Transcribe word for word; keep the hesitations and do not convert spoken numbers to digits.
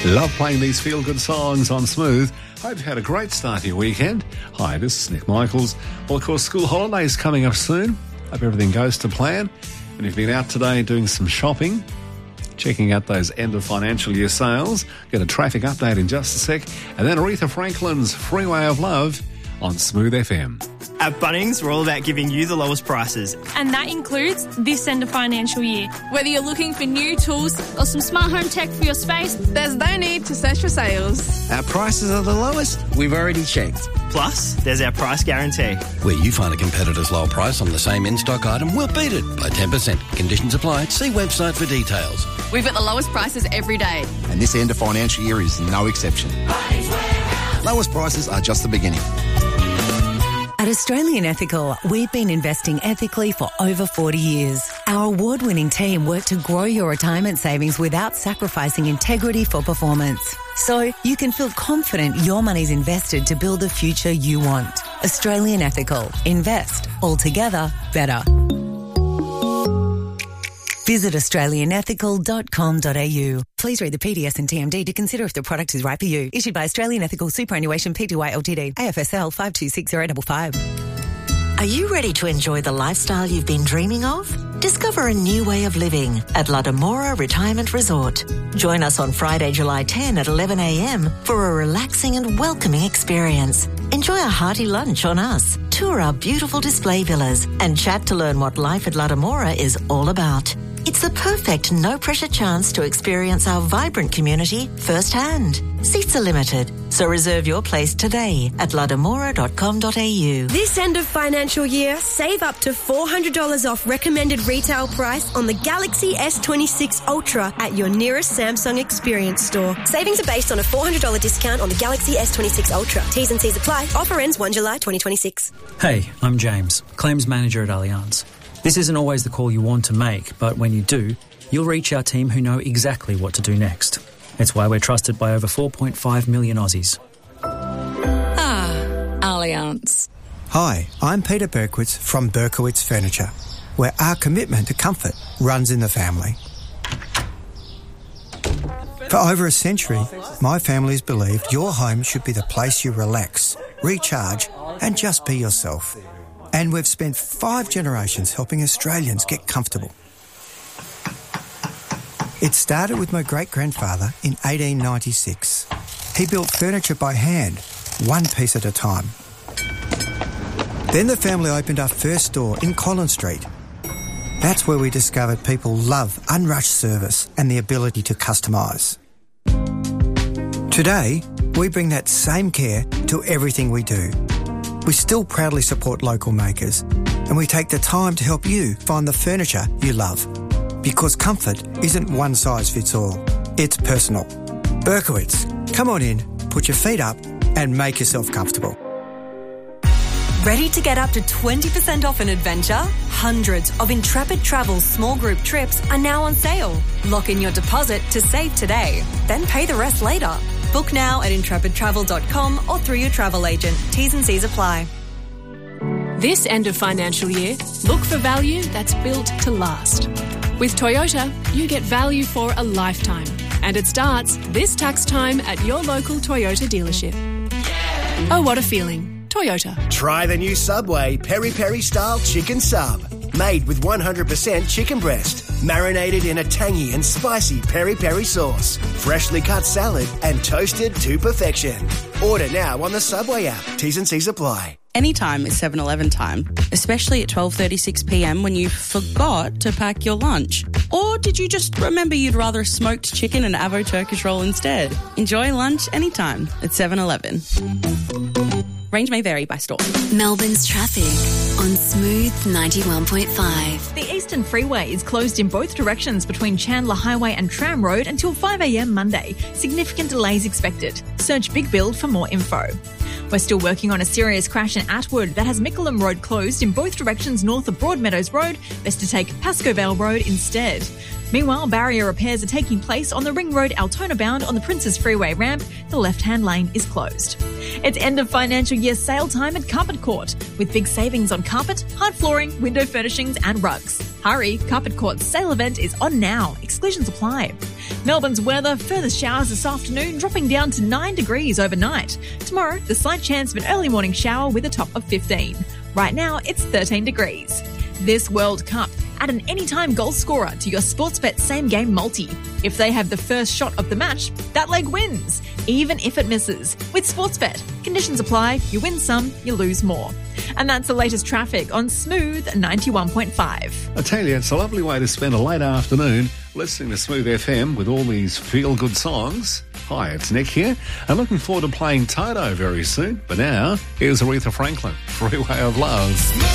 Love playing these feel-good songs on Smooth. Hope you had a great start to your weekend. Hi, this is Nick Michaels. Well, of course, school holidays coming up soon. Hope everything goes to plan. And if you've been out today doing some shopping, checking out those end of financial year sales, get a traffic update in just a sec, and then Aretha Franklin's Freeway of Love on Smooth F M. At Bunnings, we're all about giving you the lowest prices. And that includes this end of financial year. Whether you're looking for new tools or some smart home tech for your space, there's no need to search for sales. Our prices are the lowest. We've already checked. Plus, there's our price guarantee. Where you find a competitor's low price on the same in-stock item, we'll beat it by ten percent. Conditions apply. See website for details. We've got the lowest prices every day. And this end of financial year is no exception. Lowest prices are just the beginning. At Australian Ethical, we've been investing ethically for over forty years. Our award-winning team work to grow your retirement savings without sacrificing integrity for performance. So you can feel confident your money's invested to build the future you want. Australian Ethical. Invest. Altogether better. Visit australian ethical dot com dot a u. Please read the P D S and T M D to consider if the product is right for you. Issued by Australian Ethical Superannuation Pty Ltd. A F S L five two six zero five five. Are you ready to enjoy the lifestyle you've been dreaming of? Discover a new way of living at La Demora Retirement Resort. Join us on Friday, July tenth at eleven a m for a relaxing and welcoming experience. Enjoy a hearty lunch on us, tour our beautiful display villas, and chat to learn what life at La Demora is all about. It's the perfect no-pressure chance to experience our vibrant community firsthand. Seats are limited, so reserve your place today at la demora dot com dot a u. This end of financial year, save up to four hundred dollars off recommended retail price on the Galaxy S twenty-six Ultra at your nearest Samsung Experience store. Savings are based on a four hundred dollars discount on the Galaxy S twenty-six Ultra. T's and C's apply. Offer ends the first of July twenty twenty-six. Hey, I'm James, Claims Manager at Allianz. This isn't always the call you want to make, but when you do, you'll reach our team who know exactly what to do next. It's why we're trusted by over four point five million Aussies. Ah, Allianz. Hi, I'm Peter Berkowitz from Berkowitz Furniture, where our commitment to comfort runs in the family. For over a century, my family's believed your home should be the place you relax, recharge, and just be yourself. And we've spent five generations helping Australians get comfortable. It started with my great-grandfather in eighteen ninety-six. He built furniture by hand, one piece at a time. Then the family opened our first store in Collins Street. That's where we discovered people love unrushed service and the ability to customise. Today, we bring that same care to everything we do. We still proudly support local makers, and we take the time to help you find the furniture you love. Because comfort isn't one size fits all. It's personal. Berkowitz, come on in, put your feet up, and make yourself comfortable. Ready to get up to twenty percent off an adventure? Hundreds of Intrepid Travel's small group trips are now on sale. Lock in your deposit to save today, then pay the rest later. Book now at intrepid travel dot com or through your travel agent. T's and C's apply. This end of financial year, look for value that's built to last. With Toyota, you get value for a lifetime. And it starts this tax time at your local Toyota dealership. Oh, what a feeling. Toyota. Try the new Subway Peri Peri Style Chicken Sub. Made with one hundred percent chicken breast, marinated in a tangy and spicy peri-peri sauce, freshly cut salad and toasted to perfection. Order now on the Subway app. T's and C's apply. Anytime is seven eleven time, especially at twelve thirty-six p m when you forgot to pack your lunch. Or did you just remember you'd rather a smoked chicken and avo Turkish roll instead? Enjoy lunch anytime at seven eleven. Range may vary by store. Melbourne's traffic on Smooth ninety-one point five. The Eastern Freeway is closed in both directions between Chandler Highway and Tram Road until five a m Monday. Significant delays expected. Search Big Build for more info. We're still working on a serious crash in Atwood that has Mickleham Road closed in both directions north of Broadmeadows Road. Best to take Pascoe Vale Road instead. Meanwhile, barrier repairs are taking place on the Ring Road Altona bound on the Princes Freeway ramp. The left-hand lane is closed. It's end of financial year sale time at Carpet Court with big savings on carpet, hard flooring, window furnishings and rugs. Hurry, Carpet Court's sale event is on now. Exclusions apply. Melbourne's weather, further showers this afternoon, dropping down to nine degrees overnight. Tomorrow, the slight chance of an early morning shower with a top of fifteen. Right now, it's thirteen degrees. This World Cup, add an anytime goal scorer to your Sportsbet same game multi. If they have the first shot of the match, that leg wins, even if it misses. With Sportsbet, conditions apply, you win some, you lose more. And that's the latest traffic on Smooth ninety-one point five. I tell you, it's a lovely way to spend a late afternoon listening to Smooth F M with all these feel-good songs. Hi, it's Nick here. I'm looking forward to playing Toto very soon. But now, here's Aretha Franklin, Freeway of Love.